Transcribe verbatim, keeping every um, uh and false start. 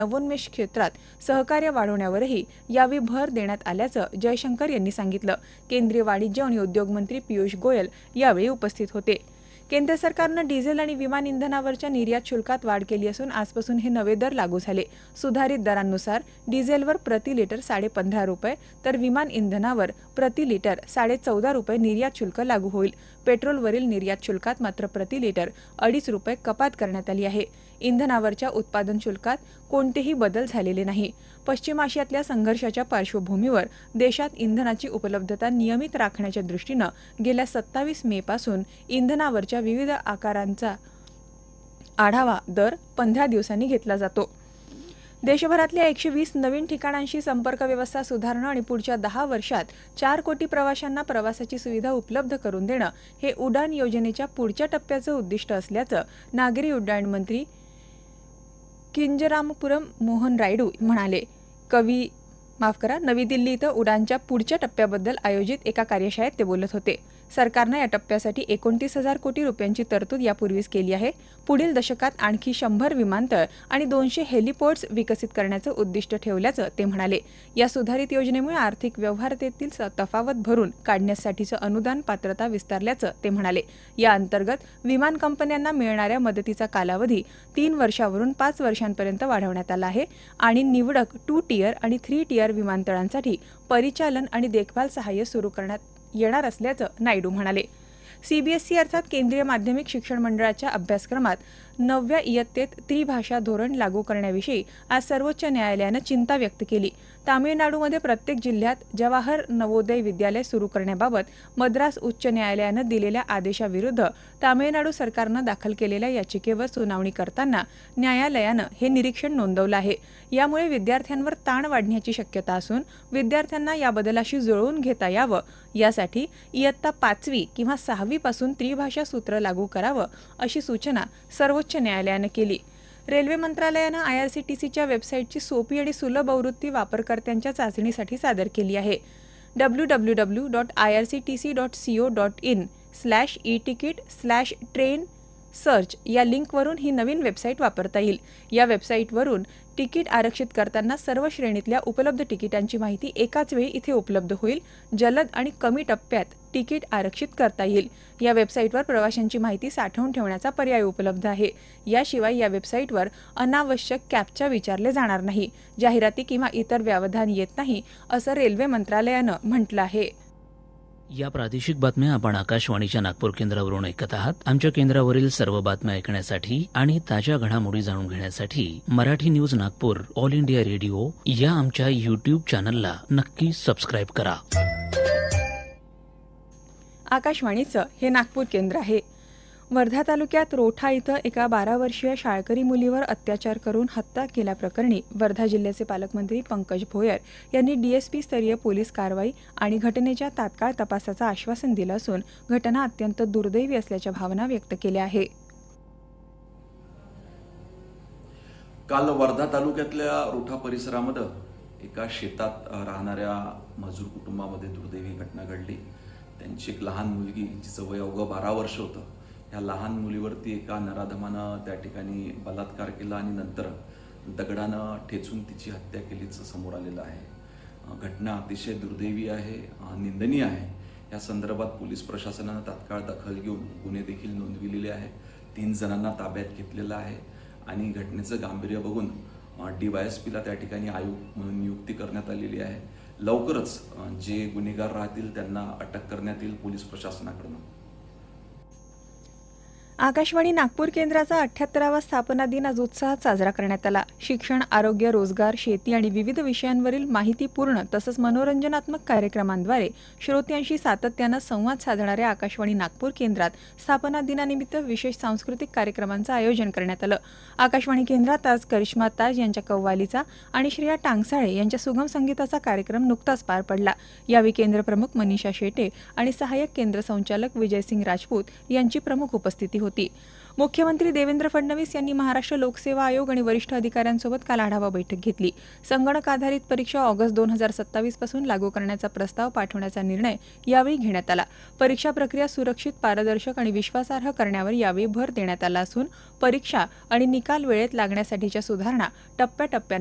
नवोन्मेष क्षेत्रात सहकार्य वाढवण्यावरही यावेळी भर देण्यात आल्याचं जयशंकर यांनी सांगितलं. केंद्रीय वाणिज्य आणि उद्योग मंत्री पियुष गोयल यावेळी उपस्थित होते. केंद्र सरकारनं डिझेल आणि विमान इंधनावरच्या निर्यात शुल्कात वाढ केली असून आजपासून हे नवे दर लागू झाले. सुधारित दरांनुसार डिझेलवर प्रति लिटर साडे पंधरा रुपये तर विमान इंधनावर प्रति लिटर साडे चौदा रुपये निर्यात शुल्क लागू होईल. पेट्रोलवरील निर्यात शुल्कात मात्र प्रति लिटर अडीच रुपये कपात करण्यात आली आहे. इंधनावरच्या उत्पादन शुल्कात कोणतेही बदल झालेले नाही. पश्चिम आशियातल्या संघर्षाच्या पार्श्वभूमीवर देशात इंधनाची उपलब्धता नियमित राखण्याच्या दृष्टीनं गेल्या सत्तावीस मे पासून इंधनावरच्या विविध आकारांचा आढावा दर पंधरा दिवसांनी घेतला जातो. देशभरातल्या एकशे वीस नवीन ठिकाणांशी संपर्क व्यवस्था सुधारणं आणि पुढच्या दहा वर्षात चार कोटी प्रवाशांना प्रवासाची सुविधा उपलब्ध करून देणं हे उडान योजनेच्या पुढच्या टप्प्याचं उद्दिष्ट असल्याचं नागरी उड्डाण मंत्री किंजरामपुरम मोहन रायडू म्हणाले. कवी माफ करा नवी दिल्ली इथं उडानच्या पुढच्या टप्प्याबद्दल आयोजित एका कार्यशाळेत ते बोलत होते. सरकारनं या टप्प्यासाठी एकोणतीस हजार कोटी रुपयांची तरतूद यापूर्वीच केली आहे. पुढील दशकात आणखी शंभर विमानतळ आणि दोनशे हेलिपोर्ट्स विकसित करण्याचं उद्दिष्ट ठेवल्याचं ते म्हणाले. या सुधारित योजनेमुळे आर्थिक व्यवहार्यतेतील तफावत भरून काढण्यासाठीचं अनुदान पात्रता विस्तारल्याचं ते म्हणाले. या अंतर्गत विमान कंपन्यांना मिळणाऱ्या मदतीचा कालावधी तीन वर्षावरून पाच वर्षांपर्यंत वाढवण्यात आला आहे आणि निवडक टू टियर आणि थ्री टियर विमानतळांसाठी परिचालन आणि देखभाल सहाय्य सुरू करण्यात येणार असल्याचं नायडू म्हणाले. सीबीएसई अर्थात केंद्रीय माध्यमिक शिक्षण मंडळाच्या अभ्यासक्रमात नवव्या इयत्तेत त्रिभाषा धोरण लागू करण्याविषयी आज सर्वोच्च न्यायालयानं चिंता व्यक्त केली. तामिळनाडूमध्ये प्रत्येक जिल्ह्यात जवाहर नवोदय विद्यालय सुरू करण्याबाबत मद्रास उच्च न्यायालयानं दिलेल्या आदेशाविरुद्ध तामिळनाडू सरकारनं दाखल केलेल्या याचिकेवर सुनावणी करताना न्यायालयानं हे निरीक्षण नोंदवलं आहे. यामुळे विद्यार्थ्यांवर ताण वाढण्याची शक्यता असून विद्यार्थ्यांना या बदलाशी जुळवून घेता यावं यासाठी इयत्ता पाचवी किंवा सहावीपासून त्रिभाषा सूत्र लागू करावं अशी सूचना सर्वोच्च न्यायालयानं केली. रेल्वे मंत्रालयानं आयआरसीटीसीच्या वेबसाईटची सोपी आणि सुलभ आवृत्ती वापरकर्त्यांच्या चाचणीसाठी सादर केली आहे. W W W dot I R C T C dot CO dot in slash e ticket slash train search या लिंकवरून ही नवीन वेबसाईट वापरता येईल. या वेबसाईटवरून तिकीट आरक्षित करताना सर्व श्रेणीतल्या उपलब्ध तिकिटांची माहिती एकाच वेळी इथे उपलब्ध होईल. जलद आणि कमी टप्प्यात तिकीट आरक्षित करता येईल. या वेबसाईटवर प्रवाशांची माहिती साठवून ठेवण्याचा पर्याय उपलब्ध आहे. याशिवाय या वेबसाईटवर अनावश्यक कॅप्चा विचारले जाणार नाही. जाहिराती किंवा इतर व्यवधान येत नाही असं रेल्वे मंत्रालयानं म्हटलं आहे. या प्रादेशिक बातम्या आपण आकाशवाणीच्या नागपूर केंद्रावरून ऐकत आहात. आमच्या केंद्रावरील सर्व बातम्या ऐकण्यासाठी आणि ताज्या घडामोडी जाणून घेण्यासाठी Marathi news Nagpur all India radio या आमच्या यूट्यूब चॅनलला नक्की सबस्क्राईब करा. आकाशवाणीचं हे नागपूर केंद्र आहे. वर्धा तालुक्यात रोठा इथं एका बारा वर्षीय शाळकरी मुलीवर अत्याचार करून हत्या केल्याप्रकरणी वर्धा जिल्ह्याचे पालकमंत्री पंकज भोयर यांनी डीएसपी स्तरीय पोलीस कारवाई आणि घटनेच्या तात्काळ तपासाचं आश्वासन दिलं असून घटना अत्यंत दुर्दैवी असल्याच्या भावना व्यक्त केल्या आहे. काल वर्धा तालुक्यातल्या रोठा परिसरामध्ये एका शेतात राहणाऱ्या मजूर कुटुंबामध्ये दुर्दैवी घटना घडली. त्यांची एक लहान मुलगी जिचं वय अवघं बारा वर्ष होतं. ह्या लहान मुलीवरती एका नराधमानं त्या ठिकाणी बलात्कार केला आणि नंतर दगडानं ठेचून तिची हत्या केल्याचं समोर आलेलं आहे. घटना अतिशय दुर्दैवी आहे, निंदनीय आहे. या संदर्भात पोलीस प्रशासनानं तात्काळ दखल घेऊन गुन्हे देखील नोंदविलेले आहे. तीन जणांना ताब्यात घेतलेलं आहे आणि घटनेचं गांभीर्य बघून डी वाय एस पीला त्या ठिकाणी आयुक्त म्हणून नियुक्ती करण्यात आलेली आहे. लवकरच जे गुन्हेगार राहतील त्यांना अटक करण्यात येईल पोलीस प्रशासनाकडून. आकाशवाणी नागपूर केंद्राचा अठ्ठ्याहत्तरावा स्थापना दिन आज उत्साहात साजरा करण्यात आला. शिक्षण, आरोग्य, रोजगार, शेती आणि विविध विषयांवरील माहितीपूर्ण तसंच मनोरंजनात्मक कार्यक्रमांद्वारे श्रोत्यांशी सातत्यानं संवाद साधणाऱ्या आकाशवाणी नागपूर केंद्रात स्थापना दिनानिमित्त विशेष सांस्कृतिक कार्यक्रमांचं आयोजन करण्यात आलं. आकाशवाणी केंद्रात आज करिश्मा ताज यांच्या कव्वालीचा आणि श्रेया टांगसाळे यांच्या सुगम संगीताचा कार्यक्रम नुकताच पार पडला. यावेळी केंद्रप्रमुख मनीषा शेटे आणि सहाय्यक केंद्र संचालक विजयसिंग राजपूत यांची प्रमुख उपस्थिती होती. मुख्यमंत्री देवेंद्र फडणवीस यांनी महाराष्ट्र लोकसेवा आयोग आणि वरिष्ठ अधिकाऱ्यांसोबत काल आढावा बैठक घेतली. संगणक आधारित परीक्षा ऑगस्ट दोन हजार सत्तावीस पासून लागू करण्याचा प्रस्ताव पाठवण्याचा निर्णय यावेळी घेण्यात आला. परीक्षा प्रक्रिया सुरक्षित, पारदर्शक आणि विश्वासार्ह करण्यावर यावेळी भर देण्यात आला असून परीक्षा आणि निकाल वेळेत लागण्यासाठीच्या सुधारणा टप्प्याटप्प्याने